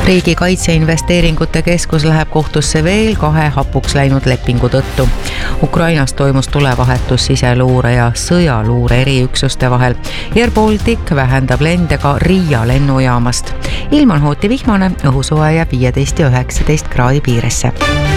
Riigi Kaitseinvesteeringute Keskus läheb kohtusse veel 2 hapuks läinud lepingu tõttu. Ukrainas toimus tulevahetus siseluure ja sõjaluure eriüksuste vahel. Air Baltic vähendab lende ka Riia lennujaamast. Ilm on hooti vihmane, õhusoe jääb 15 ja 19 kraadi piiresse.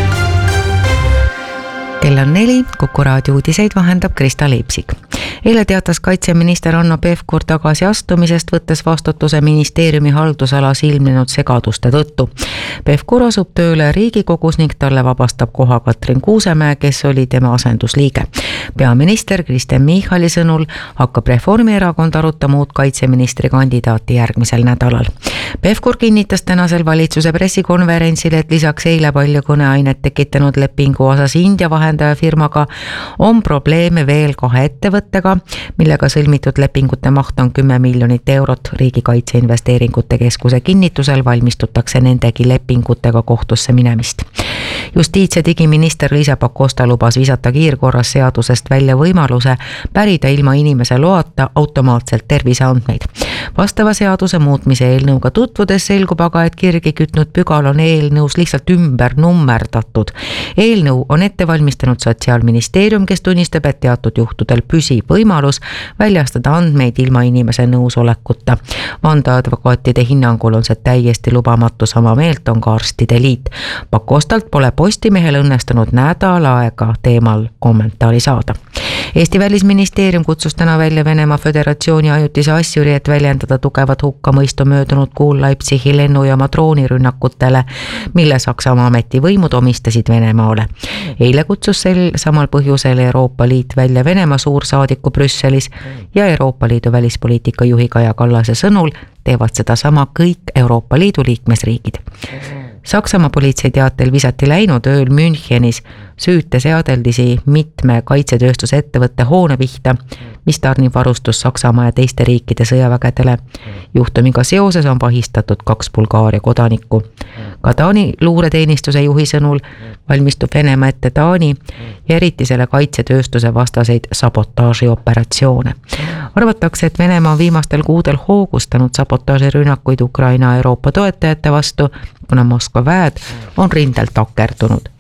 Kell on 4, Kuku raadio uudiseid vahendab Krista Leipsik. Eile teatas kaitseminister Hanno Pevkur tagasi astumisest, võttes vastutuse ministeeriumi haldusalas ilmnenud segaduste tõttu. Pevkur asub tööle Riigikogus ning talle vabastab koha Katrin Kuusemäe, kes oli tema asendusliige. Peaminister Kristen Michali sõnul hakkab Reformierakond arutama uut kaitseministri kandidaati järgmisel nädalal. Pevkur kinnitas tänasel valitsuse pressikonverentsil, et lisaks eile palju kõneainet tekitanud lepingu osas India vahendajafirmaga on probleeme veel 2 ettevõttega, millega sõlmitud lepingute maht on 10 miljonit eurot. Riigi Kaitseinvesteeringute Keskuse kinnitusel valmistutakse nendegi lepingutega kohtusse minemist. Justiits- ja digiminister Liisa Pakosta lubas visata kiirkorras seadusest välja võimaluse pärida ilma inimese loata automaatselt terviseandmeid. Vastava seaduse muutmise eelnõuga tutvudes selgub aga, et kirgi kütnud pügal on eelnõus lihtsalt ümber nummerdatud. Eelnõu on ette valmistanud Sotsiaalministeerium, kes tunnistab, et teatud juhtudel püsib võimalus väljastada andmeid ilma inimese nõusolekuta. Vandeadvokaatide hinnangul on see täiesti lubamatu, sama meelt on ka Arstide Liit. Pakostalt pole Postimehel õnnestunud nädal aega teemal kommentaari saada. Eesti välisministeerium kutsus täna välja Venemaa Föderatsiooni ajutise asjuri, et väljendada tugevat hukkamõistu möödunud kuul Leipzigi lennujaama droonirünnakutele, mille Saksamaa ametivõimud omistasid Venemaale. Eile kutsus sel samal põhjusel Euroopa Liit välja Venemaa suursaadiku Brüsselis ja Euroopa Liidu välispoliitika juhi Kaja Kallase sõnul teevad seda sama kõik Euroopa Liidu liikmesriigid. Saksamaa politsei teatel visati läinud ööl Münchenis süüteseadeldisi mitme kaitsetööstuse ettevõtte hoone pihta, mis tarnib varustus Saksamaa ja teiste riikide sõjavägedele. Juhtumiga seoses on vahistatud 2 Bulgaaria kodanikku. Ka Taani luureteenistuse juhi sõnul valmistub Venemaa ette Taani ja eriti selle kaitsetööstuse vastaseid sabotaažioperatsioone. Arvatakse, et Venemaa on viimastel kuudel hoogustanud sabotaažirünnakuid Ukraina Euroopa toetajate vastu, kuna Moskva väed on rindelt takerdunud.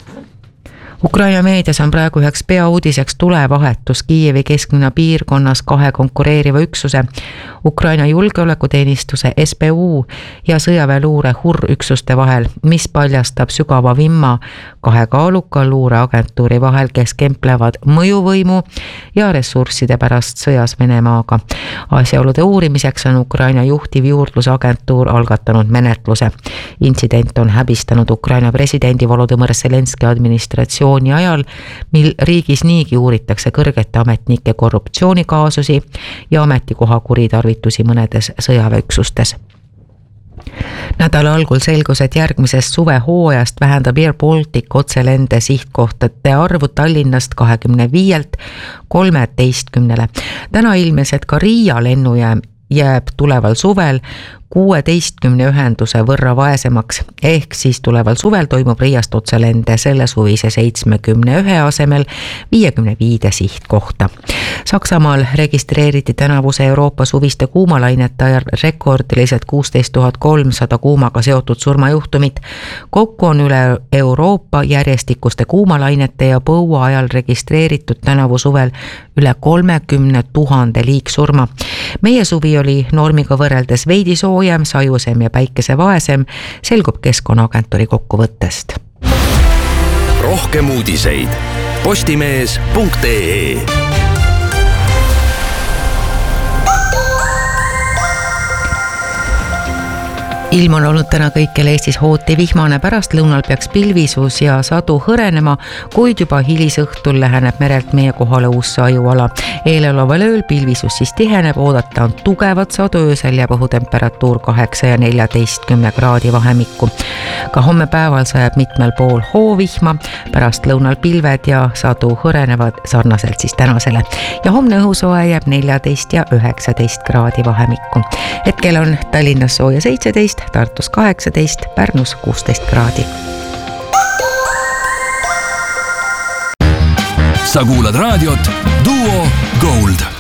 Ukraina meedias on praegu üheks peauudiseks tulevahetus Kiievi kesklinna piirkonnas 2 konkureeriva üksuse, Ukraina julgeolekuteenistuse SBU ja sõjaväeluure HUR üksuste vahel, mis paljastab sügava vimma 2 kaaluka luureagentuuri vahel, kes kemplevad mõjuvõimu ja ressursside pärast sõjas Venemaaga. Asjaolude uurimiseks on Ukraina juhtiv juurdlusagentuur algatanud menetluse. Intsident on häbistanud Ukraina presidendi Volodõmõr Zelenski administratsiooni ajal, mil riigis niigi uuritakse kõrgete ametnike korruptsioonikaasusi ja ametikoha kuritarvitusi mõnedes sõjaväeüksustes. Nädala algul selgus, et järgmisest suvehooajast vähendab Air Baltic otselende sihtkohtade arvu Tallinnast 25-lt 13-le. Täna ilmnes, et ka Riia lennujaam jääb tuleval suvel 16 ühenduse võrra vaesemaks, ehk siis tuleval suvel toimub Riiast otselende selle suvise 71 asemel 55 sihtkohta. Saksamaal registreeriti tänavuse Euroopa suviste kuumalainete ajal rekordiliselt 16 300 kuumaga seotud surmajuhtumit. Kokku on üle Euroopa järjestikuste kuumalainete ja põua ajal registreeritud tänavu suvel üle 30 000 liigsurma. Meie suvi oli normiga võrreldes veidi soojem, sajusem ja päikesevaesem, selgub Keskkonnaagentuuri kokkuvõttest. Rohkem uudiseid postimees.ee. Ilm on olnud täna kõikjal Eestis hooti vihmane, pärastlõunal peaks pilvisus ja sadu hõrenema, kuid juba hilisõhtul läheneb merelt meie kohale uus sajuala. Eeloleval ööl pilvisus siis tiheneb, oodata on tugevat sadu, öösel jääb õhutemperatuur 8 ja 14 kraadi vahemikku. Ka homme päeval sajab mitmel pool hoovihma, pärastlõunal pilved ja sadu hõrenevad sarnaselt siis tänasele. Ja homne õhusoe jääb 14 ja 19 kraadi vahemikku. Hetkel on Tallinnas sooja 17, Tartus 18, Pärnus 16 kraadi. Sa kuulad raadiot Duo Gold.